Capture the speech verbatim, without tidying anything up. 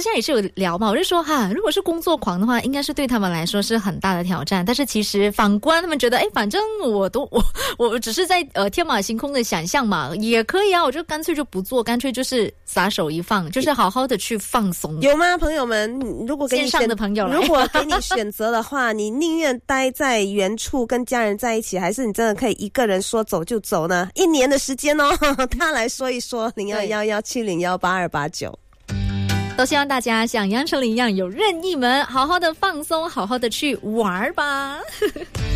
之前也是有聊嘛，我就说哈，如果是工作狂的话，应该是对他们来说是很大的挑战。但是其实反观他们觉得，哎，反正我都我我只是在呃天马行空的想象嘛，也可以啊，我就干脆就不做，干脆就是撒手一放，就是好好的去放松。 有吗，朋友们？如果给你线上的朋友来， 如果给你选择的话，你宁愿待在原处跟家人在一起，还是你真的可以一个人说走就走呢？一年的时间哦，他来说一说零幺幺幺七零幺八二八九。 都希望大家像杨丞琳一样有任意门，好好的放松，好好的去玩吧。